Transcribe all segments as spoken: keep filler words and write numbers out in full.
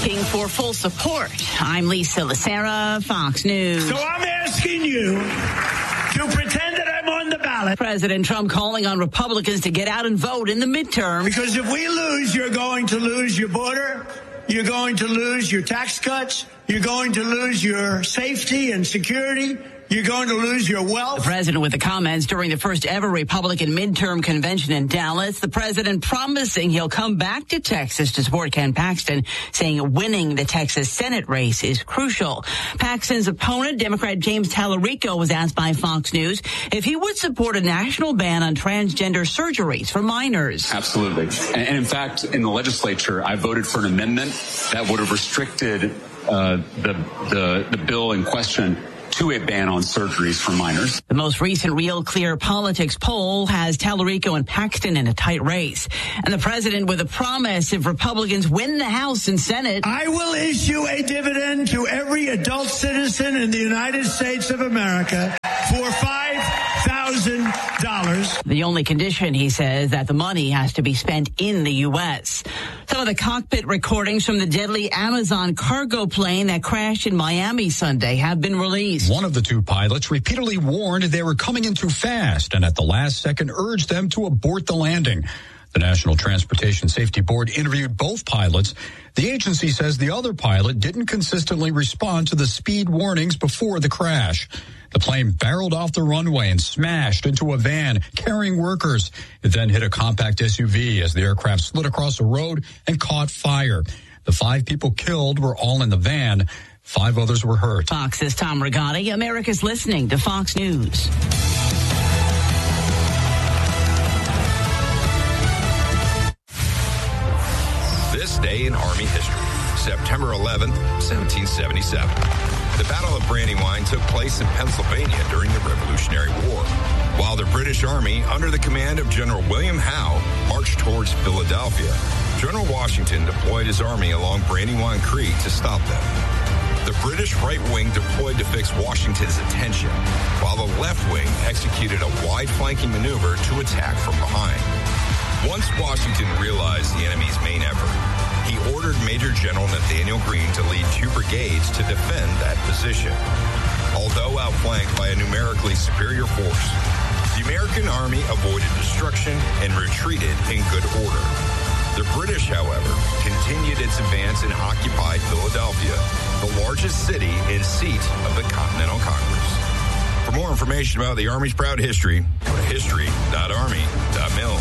asking for full support. I'm Lisa Lacera, Fox News. So I'm asking you to pretend that I'm on the ballot. President Trump calling on Republicans to get out and vote in the midterm. Because if we lose, you're going to lose your border. You're going to lose your tax cuts. You're going to lose your safety and security. You're going to lose your wealth. The president with the comments during the first ever Republican midterm convention in Dallas. The president promising he'll come back to Texas to support Ken Paxton, saying winning the Texas Senate race is crucial. Paxton's opponent, Democrat James Tallarico, was asked by Fox News if he would support a national ban on transgender surgeries for minors. Absolutely. And, and in fact, in the legislature, I voted for an amendment that would have restricted uh, the, the, the bill in question to a ban on surgeries for minors. The most recent Real Clear Politics poll has Tallarico and Paxton in a tight race. And the president with a promise if Republicans win the House and Senate, I will issue a dividend to every adult citizen in the United States of America for five thousand dollars. The only condition, he says, that the money has to be spent in the U S. Some of the cockpit recordings from the deadly Amazon cargo plane that crashed in Miami Sunday have been released. One of the two pilots repeatedly warned they were coming in too fast and at the last second urged them to abort the landing. The National Transportation Safety Board interviewed both pilots. The agency says the other pilot didn't consistently respond to the speed warnings before the crash. The plane barreled off the runway and smashed into a van carrying workers. It then hit a compact S U V as the aircraft slid across the road and caught fire. The five people killed were all in the van. Five others were hurt. Fox's Tom Rigotti. America's listening to Fox News. This day in Army history, September eleventh, seventeen seventy-seven. The Battle of Brandywine took place in Pennsylvania during the Revolutionary War, while the British Army, under the command of General William Howe, marched towards Philadelphia. General Washington deployed his army along Brandywine Creek to stop them. The British right wing deployed to fix Washington's attention, while the left wing executed a wide flanking maneuver to attack from behind. Once Washington realized the enemy's main effort, he ordered Major General Nathaniel Greene to lead two brigades to defend that position. Although outflanked by a numerically superior force, the American army avoided destruction and retreated in good order. The British, however, continued its advance and occupied Philadelphia, the largest city and seat of the Continental Congress. For more information about the Army's proud history, go to history dot army dot mil.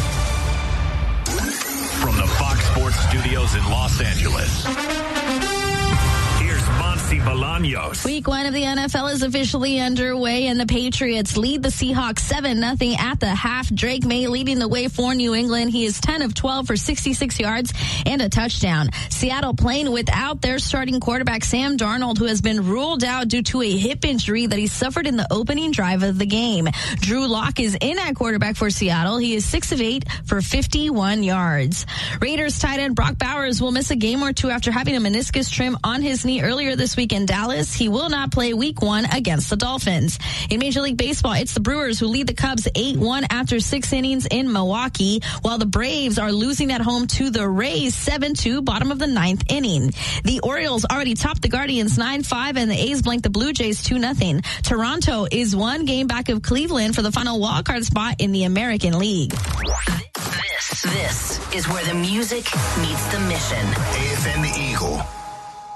From the Fox Sports Studios in Los Angeles, here's Monty Bolaños. Week one of the N F L is officially underway, and the Patriots lead the Seahawks seven nothing at the half. Drake May leading the way for New England. He is ten of twelve for sixty-six yards and a touchdown. Seattle playing without their starting quarterback, Sam Darnold, who has been ruled out due to a hip injury that he suffered in the opening drive of the game. Drew Lock is in at quarterback for Seattle. He is six of eight for fifty-one yards. Raiders tight end Brock Bowers will miss a game or two after having a meniscus trim on his knee earlier this week in Dallas. He will not play week one against the Dolphins. In Major League Baseball, it's the Brewers who lead the Cubs eight one after six innings in Milwaukee, while the Braves are losing at home to the Rays seven two, bottom of the ninth inning. The Orioles already topped the Guardians nine five, and the A's blanked the Blue Jays two nothing. Toronto is one game back of Cleveland for the final wildcard spot in the American League. This, this is where the music meets the mission. A F M